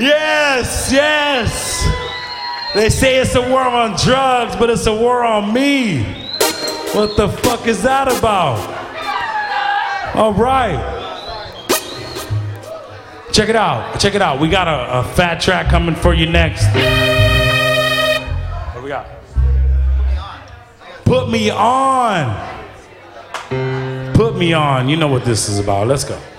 Yes, yes. They say it's a war on drugs, but it's a war on me. What the fuck is that about? All right. Check it out. Check it out. We got a fat track coming for you next. What do we got? Put me on. Put me on. You know what this is about. Let's go.